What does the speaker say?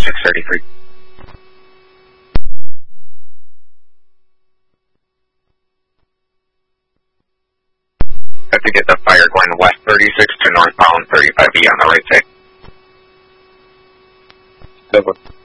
3633. Have to get the fire going west 36 to northbound 35E on the right side. Good one.